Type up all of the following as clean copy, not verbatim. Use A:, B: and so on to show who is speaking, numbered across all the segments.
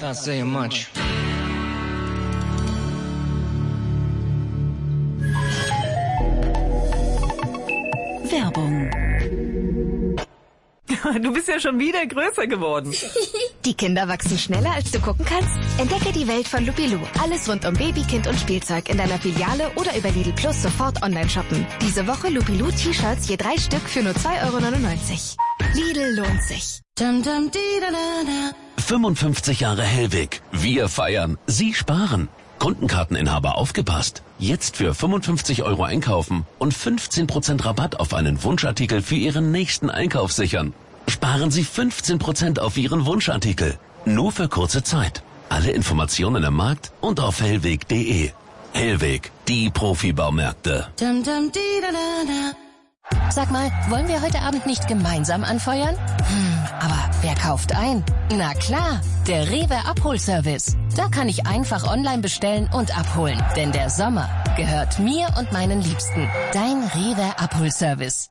A: not saying much.
B: Werbung.
C: Du bist ja schon wieder größer geworden.
D: Die Kinder wachsen schneller, als du gucken kannst? Entdecke die Welt von Lupilou. Alles rund um Baby, Kind und Spielzeug in deiner Filiale oder über Lidl Plus sofort online shoppen. Diese Woche Lupilou T-Shirts je 3 Stück für nur 2,99 €. Lidl lohnt sich.
E: 55 Jahre Hellweg. Wir feiern. Sie sparen. Kundenkarteninhaber aufgepasst. Jetzt für 55 € einkaufen und 15% Rabatt auf einen Wunschartikel für Ihren nächsten Einkauf sichern. Sparen Sie 15% auf Ihren Wunschartikel. Nur für kurze Zeit. Alle Informationen im Markt und auf hellweg.de. Hellweg, die Profibaumärkte.
B: Sag mal, wollen wir heute Abend nicht gemeinsam anfeuern? Aber wer kauft ein? Na klar, der Rewe Abholservice. Da kann ich einfach online bestellen und abholen. Denn der Sommer gehört mir und meinen Liebsten. Dein Rewe Abholservice.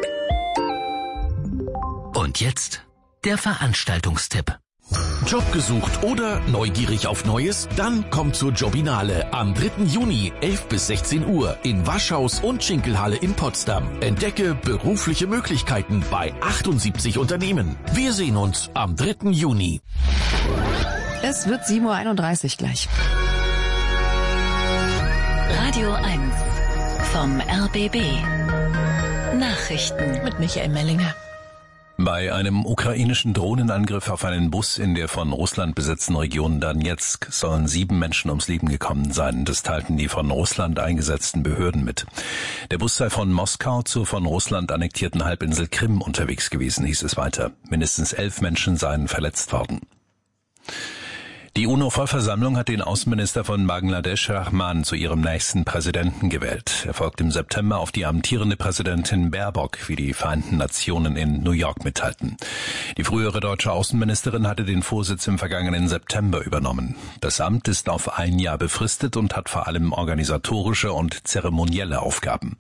E: Und jetzt der Veranstaltungstipp.
F: Job gesucht oder neugierig auf Neues? Dann kommt zur Jobinale am 3. Juni, 11 bis 16 Uhr in Waschhaus und Schinkelhalle in Potsdam. Entdecke berufliche Möglichkeiten bei 78 Unternehmen. Wir sehen uns am 3. Juni.
C: Es wird 7:31 Uhr gleich.
B: Radio 1 vom RBB. Nachrichten mit Michael Mellinger.
G: Bei einem ukrainischen Drohnenangriff auf einen Bus in der von Russland besetzten Region Donezk sollen 7 Menschen ums Leben gekommen sein. Das teilten die von Russland eingesetzten Behörden mit. Der Bus sei von Moskau zur von Russland annektierten Halbinsel Krim unterwegs gewesen, hieß es weiter. Mindestens 11 Menschen seien verletzt worden. Die UNO-Vollversammlung hat den Außenminister von Bangladesch, Rahman, zu ihrem nächsten Präsidenten gewählt. Er folgt im September auf die amtierende Präsidentin Baerbock, wie die Vereinten Nationen in New York mitteilten. Die frühere deutsche Außenministerin hatte den Vorsitz im vergangenen September übernommen. Das Amt ist auf 1 Jahr befristet und hat vor allem organisatorische und zeremonielle Aufgaben.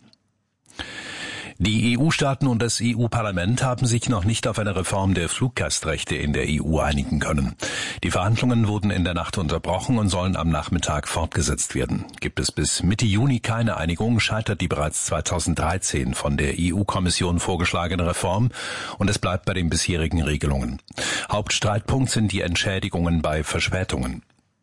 G: Die EU-Staaten und das EU-Parlament haben sich noch nicht auf eine Reform der Fluggastrechte in der EU einigen können. Die Verhandlungen wurden in der Nacht unterbrochen und sollen am Nachmittag fortgesetzt werden. Gibt es bis Mitte Juni keine Einigung, scheitert die bereits 2013 von der EU-Kommission vorgeschlagene Reform und es bleibt bei den bisherigen Regelungen. Hauptstreitpunkt sind die Entschädigungen bei Verspätungen.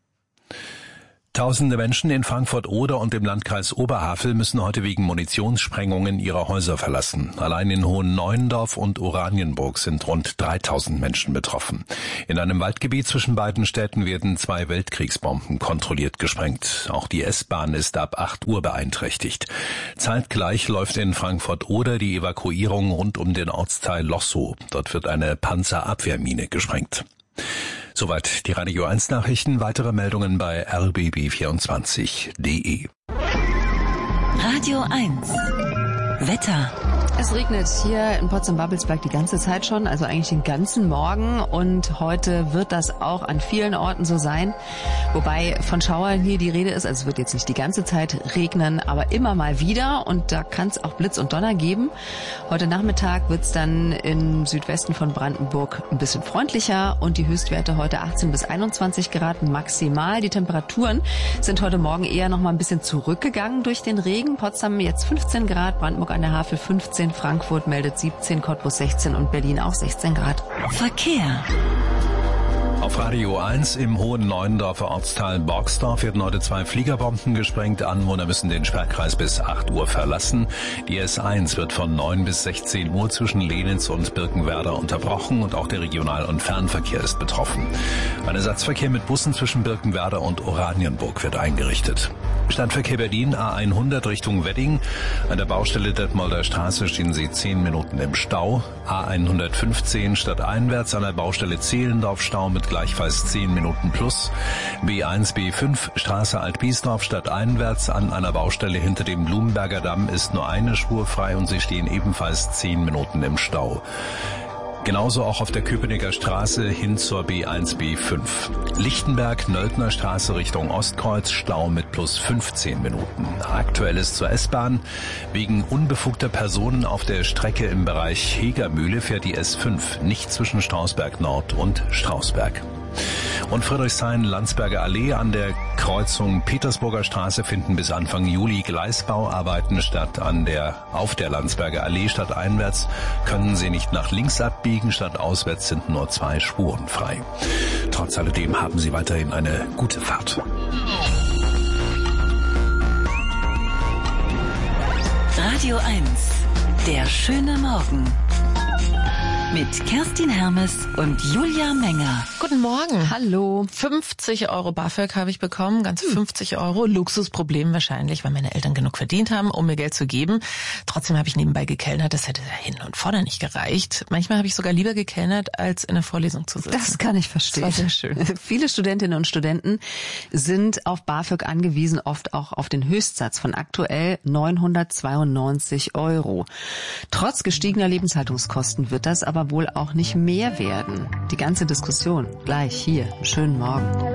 G: Tausende Menschen in Frankfurt-Oder und im Landkreis Oberhavel müssen heute wegen Munitionssprengungen ihre Häuser verlassen. Allein in Hohenneuendorf und Oranienburg sind rund 3000 Menschen betroffen. In einem Waldgebiet zwischen beiden Städten werden 2 Weltkriegsbomben kontrolliert gesprengt. Auch die S-Bahn ist ab 8 Uhr beeinträchtigt. Zeitgleich läuft in Frankfurt-Oder die Evakuierung rund um den Ortsteil Lossow. Dort wird eine Panzerabwehrmine gesprengt. Soweit die Radio 1 Nachrichten. Weitere Meldungen bei rbb24.de.
B: Radio 1 Wetter.
C: Es regnet hier in Potsdam-Babelsberg die ganze Zeit schon, also eigentlich den ganzen Morgen, und heute wird das auch an vielen Orten so sein, wobei von Schauern hier die Rede ist. Also es wird jetzt nicht die ganze Zeit regnen, aber immer mal wieder, und da kann es auch Blitz und Donner geben. Heute Nachmittag wird es dann im Südwesten von Brandenburg ein bisschen freundlicher und die Höchstwerte heute 18 bis 21 Grad maximal. Die Temperaturen sind heute Morgen eher noch mal ein bisschen zurückgegangen durch den Regen. Potsdam jetzt 15 Grad, Brandenburg an der Havel 15, Frankfurt meldet 17, Cottbus 16 und Berlin auch 16 Grad.
B: Verkehr.
G: Auf Radio 1 im Hohenneuendorfer Ortsteil Borgsdorf werden heute 2 Fliegerbomben gesprengt. Anwohner müssen den Sperrkreis bis 8 Uhr verlassen. Die S1 wird von 9 bis 16 Uhr zwischen Lenitz und Birkenwerder unterbrochen und auch der Regional- und Fernverkehr ist betroffen. Ein Ersatzverkehr mit Bussen zwischen Birkenwerder und Oranienburg wird eingerichtet. Stadtverkehr Berlin A100 Richtung Wedding. An der Baustelle Detmolder Straße stehen Sie 10 Minuten im Stau. A115 stadteinwärts an der Baustelle Zehlendorf Stau mit gleichfalls 10 Minuten plus. B1, B5 Straße Altbiesdorf stadteinwärts an einer Baustelle hinter dem Blumenberger Damm ist nur eine Spur frei und Sie stehen ebenfalls 10 Minuten im Stau. Genauso auch auf der Köpenicker Straße hin zur B1, B5. Lichtenberg, Nöldner Straße Richtung Ostkreuz, Stau mit plus 15 Minuten. Aktuelles zur S-Bahn. Wegen unbefugter Personen auf der Strecke im Bereich Hegermühle fährt die S5 nicht zwischen Strausberg Nord und Strausberg. Und Friedrichshain-Landsberger Allee an der Kreuzung Petersburger Straße finden bis Anfang Juli Gleisbauarbeiten statt. Auf der Landsberger Allee stadteinwärts können Sie nicht nach links abbiegen, stadtauswärts sind nur 2 Spuren frei. Trotz alledem haben Sie weiterhin eine gute Fahrt.
A: Radio 1, der schöne Morgen. Mit Kerstin Hermes und Julia Menger.
H: Guten Morgen.
C: Hallo.
H: 50 € BAföG habe ich bekommen, ganze 50 €. Luxusproblem wahrscheinlich, weil meine Eltern genug verdient haben, um mir Geld zu geben. Trotzdem habe ich nebenbei gekellnert, das hätte hin und vorne nicht gereicht. Manchmal habe ich sogar lieber gekellnert, als in der Vorlesung zu sitzen.
C: Das kann ich verstehen.
H: Das war sehr schön.
C: Viele Studentinnen und Studenten sind auf BAföG angewiesen, oft auch auf den Höchstsatz von aktuell 992 €. Trotz gestiegener Lebenshaltungskosten wird das aber wohl auch nicht mehr werden. Die ganze Diskussion gleich hier. Schönen Morgen.